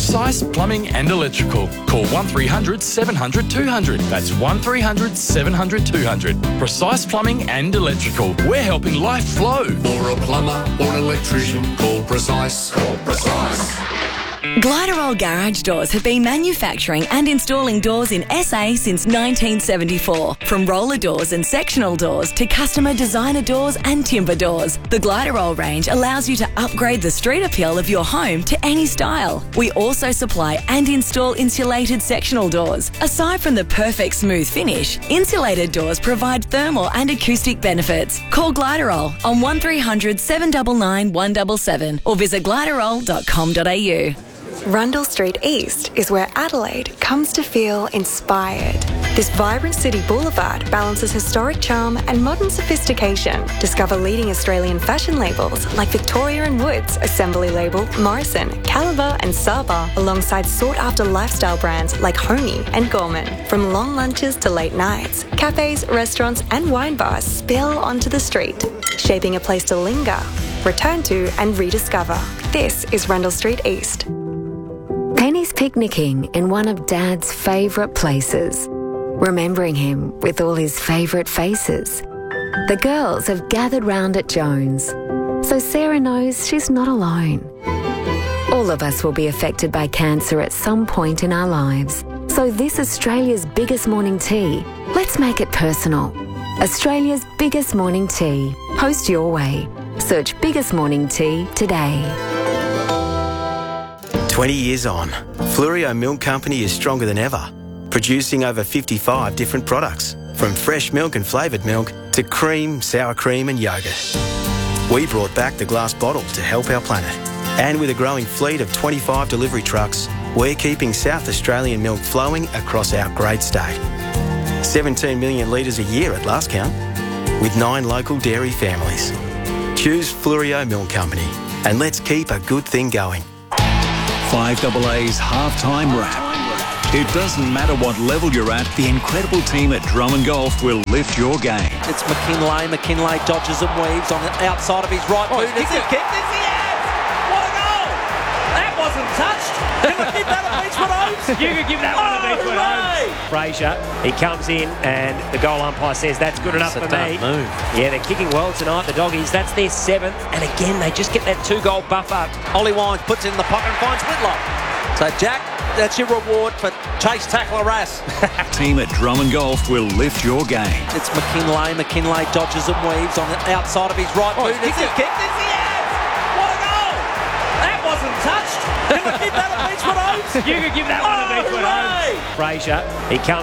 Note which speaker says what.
Speaker 1: Precise Plumbing and Electrical. Call 1300 700 200. That's 1300 700 200. Precise Plumbing and Electrical. We're helping life flow.
Speaker 2: For a plumber or an electrician, call Precise. Call Precise.
Speaker 3: Gliderol Garage Doors have been manufacturing and installing doors in SA since 1974. From roller doors and sectional doors to customer designer doors and timber doors, the Gliderol range allows you to upgrade the street appeal of your home to any style. We also supply and install insulated sectional doors. Aside from the perfect smooth finish, insulated doors provide thermal and acoustic benefits. Call Gliderol on 1300 799 177 or visit gliderol.com.au.
Speaker 4: Rundle Street East is where Adelaide comes to feel inspired. This vibrant city boulevard balances historic charm and modern sophistication. Discover leading Australian fashion labels like Victoria & Woods, Assembly Label, Morrison, Caliber and Saba, alongside sought-after lifestyle brands like Honey and Gorman. From long lunches to late nights, cafes, restaurants and wine bars spill onto the street, shaping a place to linger, return to and rediscover. This is Rundle Street East.
Speaker 5: Penny's picnicking in one of Dad's favourite places, remembering him with all his favourite faces. The girls have gathered round at Jones, so Sarah knows she's not alone. All of us will be affected by cancer at some point in our lives, so this Australia's biggest morning tea, let's make it personal. Australia's biggest morning tea. Post your way. Search Biggest Morning Tea today.
Speaker 6: 20 years on, Fluorio Milk Company is stronger than ever, producing over 55 different products, from fresh milk and flavoured milk to cream, sour cream and yoghurt. We brought back the glass bottle to help our planet. And with a growing fleet of 25 delivery trucks, we're keeping South Australian milk flowing across our great state. 17 million litres a year at last count, with 9 local dairy families. Choose Fluorio Milk Company and let's keep a good thing going.
Speaker 7: 5AA's halftime wrap. It doesn't matter what level you're at, the incredible team at Drummond Golf will lift your game.
Speaker 8: It's McKinlay. McKinlay dodges and weaves on the outside of his right boot. Is he kicked? Is he out? What a goal! That wasn't touched. Can we give that a Beechwood Oaks?
Speaker 9: You could give that one a Beechwood Oaks. Fraser, he comes in and the goal umpire says that's good enough for me.
Speaker 8: Move.
Speaker 9: Yeah, they're kicking well tonight, the Doggies. That's their 7th. And again, they just get that 2-goal buffer.
Speaker 8: Ollie Wines puts it in the pocket and finds Whitlock. So, Jack, that's your reward for chase, tackle, harass.
Speaker 7: Team at Drummond Golf will lift your game.
Speaker 8: It's McKinlay. McKinlay dodges and weaves on the outside of his right boot. Is he kicked? Is he out? What a goal! That wasn't touched. Can we give that a Beechwood Oaks?
Speaker 9: You could give that one a Beechwood Oaks. Fraser, he comes